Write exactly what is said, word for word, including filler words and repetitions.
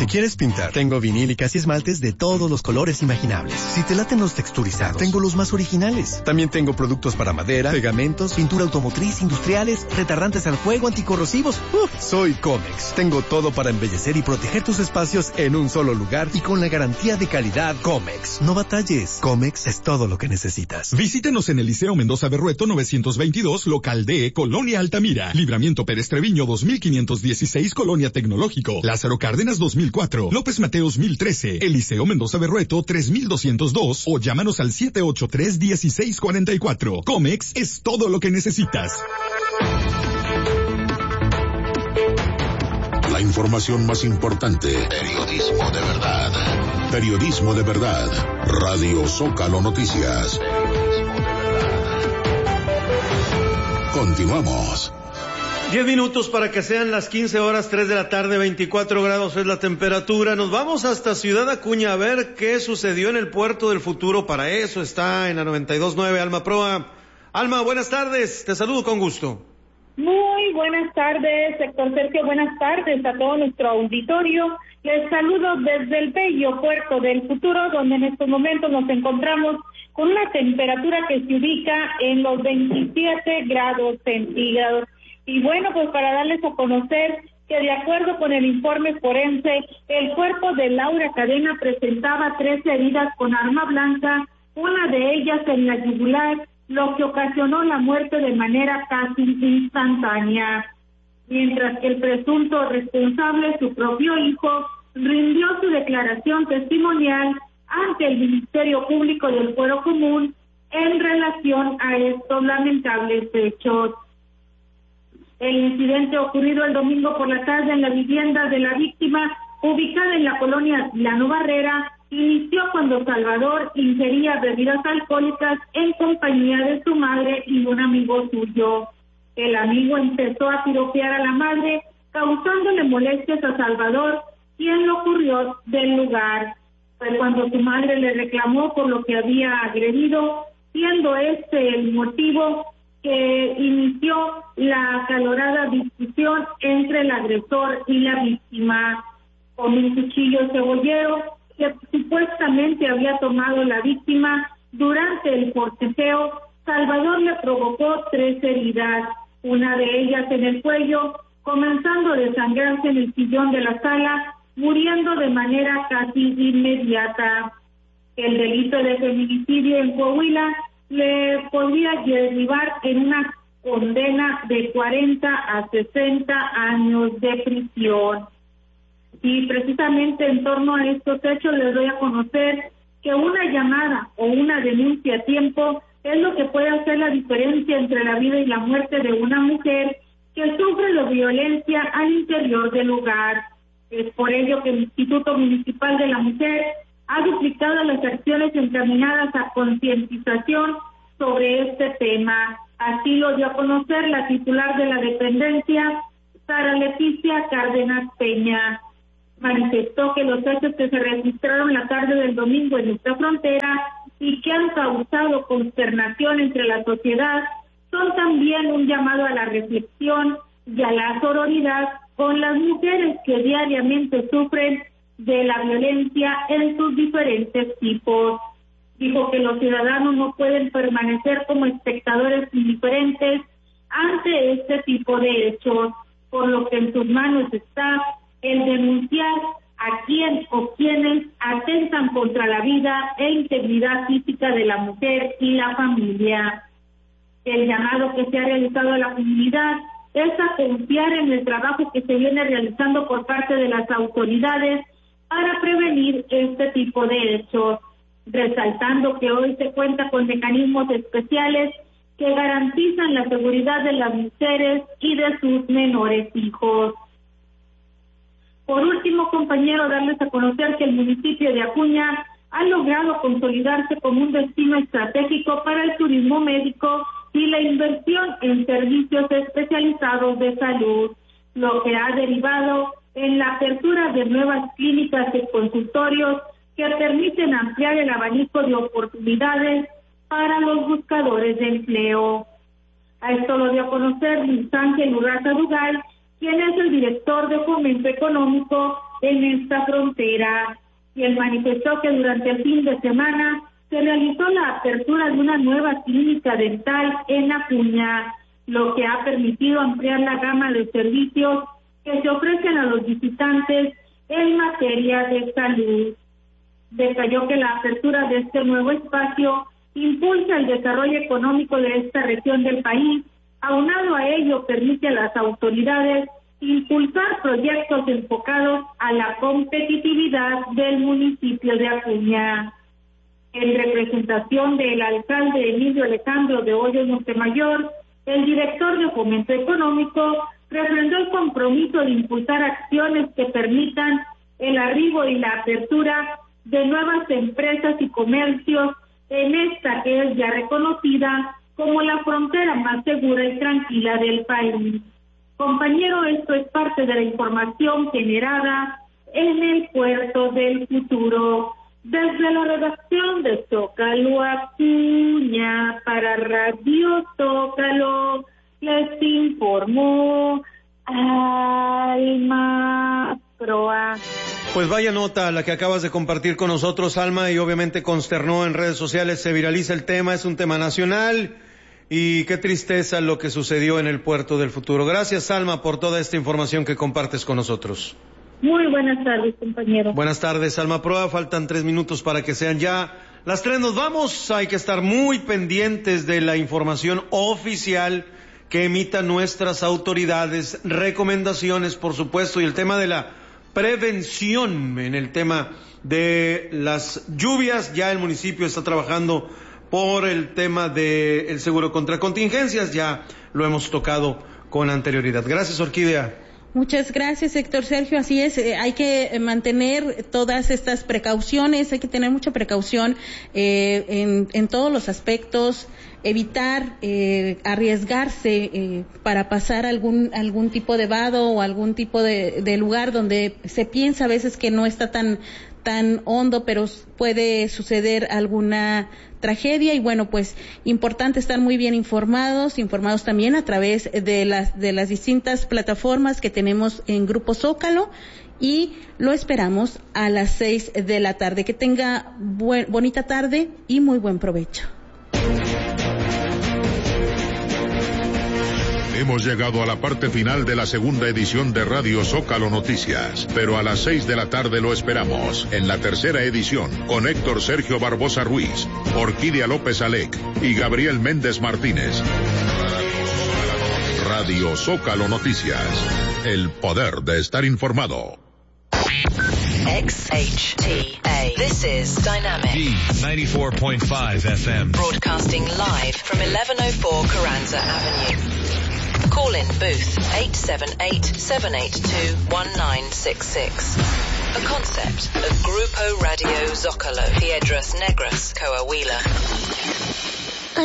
Si quieres pintar, tengo vinílicas y esmaltes de todos los colores imaginables. Si te laten los texturizados, tengo los más originales. También tengo productos para madera, pegamentos, pintura automotriz, industriales, retardantes al fuego, anticorrosivos. Uf, soy Comex. Tengo todo para embellecer y proteger tus espacios en un solo lugar y con la garantía de calidad Comex. No batalles. Comex es todo lo que necesitas. Visítenos en el Liceo Mendoza Berrueto novecientos veintidós, local D, Colonia Altamira. Libramiento Pérez Treviño dos mil quinientos dieciséis, Colonia Tecnológico. Lázaro Cárdenas dos mil cuatro, López Mateos mil trece, Eliseo Mendoza Berrueto tres mil doscientos dos o llámanos al siete ocho tres, uno seis cuatro cuatro. Comex es todo lo que necesitas. La información más importante. Periodismo de verdad. Periodismo de verdad. Radio Zócalo Noticias. Continuamos. Diez minutos para que sean las quince horas, tres de la tarde, veinticuatro grados es la temperatura. Nos vamos hasta Ciudad Acuña a ver qué sucedió en el puerto del futuro. Para eso está en la noventa y dos punto nueve Alma Proa. Alma, buenas tardes, te saludo con gusto. Muy buenas tardes, Héctor Sergio, buenas tardes a todo nuestro auditorio. Les saludo desde el bello puerto del futuro, donde en estos momentos nos encontramos con una temperatura que se ubica en los veintisiete grados centígrados. Y bueno, pues para darles a conocer que de acuerdo con el informe forense, el cuerpo de Laura Cadena presentaba tres heridas con arma blanca, una de ellas en la yugular, lo que ocasionó la muerte de manera casi instantánea. Mientras que el presunto responsable, su propio hijo, rindió su declaración testimonial ante el Ministerio Público del Fuero Común en relación a estos lamentables hechos. El incidente ocurrido el domingo por la tarde en la vivienda de la víctima, ubicada en la colonia Llano Barrera, inició cuando Salvador ingería bebidas alcohólicas en compañía de su madre y un amigo suyo. El amigo empezó a piropear a la madre, causándole molestias a Salvador, quien lo corrió del lugar. Fue cuando su madre le reclamó por lo que había agredido, siendo este el motivo que inició la acalorada discusión entre el agresor y la víctima. Con un cuchillo cebollero que supuestamente había tomado la víctima durante el forcejeo, Salvador le provocó tres heridas, una de ellas en el cuello, comenzando a desangrarse en el sillón de la sala, muriendo de manera casi inmediata. El delito de feminicidio en Coahuila le podría derivar en una condena de cuarenta a sesenta años de prisión. Y precisamente en torno a estos hechos les doy a conocer que una llamada o una denuncia a tiempo es lo que puede hacer la diferencia entre la vida y la muerte de una mujer que sufre de violencia al interior del hogar. Es por ello que el Instituto Municipal de la Mujer ha duplicado las acciones encaminadas a concientización sobre este tema. Así lo dio a conocer la titular de la dependencia, Sara Leticia Cárdenas Peña. Manifestó que los hechos que se registraron la tarde del domingo en nuestra frontera y que han causado consternación entre la sociedad son también un llamado a la reflexión y a la sororidad con las mujeres que diariamente sufren de la violencia en sus diferentes tipos. Dijo que los ciudadanos no pueden permanecer como espectadores indiferentes ante este tipo de hechos, por lo que en sus manos está el denunciar a quién o quienes atentan contra la vida e integridad física de la mujer y la familia. El llamado que se ha realizado a la comunidad es a confiar en el trabajo que se viene realizando por parte de las autoridades para prevenir este tipo de hechos, resaltando que hoy se cuenta con mecanismos especiales que garantizan la seguridad de las mujeres y de sus menores hijos. Por último, compañero, darles a conocer que el municipio de Acuña ha logrado consolidarse como un destino estratégico para el turismo médico y la inversión en servicios especializados de salud, lo que ha derivado en la apertura de nuevas clínicas y consultorios que permiten ampliar el abanico de oportunidades para los buscadores de empleo. A esto lo dio a conocer Luis Ángel Urraza Dugal, quien es el director de Fomento Económico en esta frontera. Y él manifestó que durante el fin de semana se realizó la apertura de una nueva clínica dental en Acuña, lo que ha permitido ampliar la gama de servicios que se ofrecen a los visitantes en materia de salud. Detalló que la apertura de este nuevo espacio impulsa el desarrollo económico de esta región del país. Aunado a ello, permite a las autoridades impulsar proyectos enfocados a la competitividad del municipio de Acuña. En representación del alcalde Emilio Alejandro de Hoyos Montemayor, el director de Fomento Económico refrendó el compromiso de impulsar acciones que permitan el arribo y la apertura de nuevas empresas y comercios en esta que es ya reconocida como la frontera más segura y tranquila del país. Compañero, esto es parte de la información generada en el Puerto del Futuro. Desde la redacción de Zócalo Acuña para Radio Zócalo, les informó Alma Proa. Pues vaya nota la que acabas de compartir con nosotros, Alma, y obviamente consternó en redes sociales, se viraliza el tema, es un tema nacional, y qué tristeza lo que sucedió en el Puerto del Futuro. Gracias, Alma, por toda esta información que compartes con nosotros. Muy buenas tardes, compañero. Buenas tardes, Alma Proa. Faltan tres minutos para que sean ya las tres. Nos vamos. Hay que estar muy pendientes de la información oficial que emitan nuestras autoridades. Recomendaciones, por supuesto, y el tema de la prevención en el tema de las lluvias. Ya el municipio está trabajando por el tema del seguro contra contingencias. Ya lo hemos tocado con anterioridad. Gracias, Orquídea. Muchas gracias, Héctor Sergio. Así es, eh, hay que mantener todas estas precauciones, hay que tener mucha precaución eh, en, en todos los aspectos, evitar eh, arriesgarse eh, para pasar algún algún tipo de vado o algún tipo de, de lugar donde se piensa a veces que no está tan tan hondo, pero puede suceder alguna tragedia. Y bueno, pues importante estar muy bien informados, informados también a través de las de las distintas plataformas que tenemos en Grupo Zócalo, y lo esperamos a las seis de la tarde. Que tenga buen, bonita tarde y muy buen provecho. Hemos llegado a la parte final de la segunda edición de Radio Zócalo Noticias, pero a las seis de la tarde lo esperamos en la tercera edición con Héctor Sergio Barbosa Ruiz, Orquídea López Alec y Gabriel Méndez Martínez. Radio Zócalo Noticias, el poder de estar informado. X H T A. This is Dynamic. D ninety-four point five F M. Broadcasting live from eleven oh four Carranza Avenue. Call in booth eight seven eight, seven eight two, one nine six six. A concept of Grupo Radio Zócalo, Piedras Negras, Coahuila.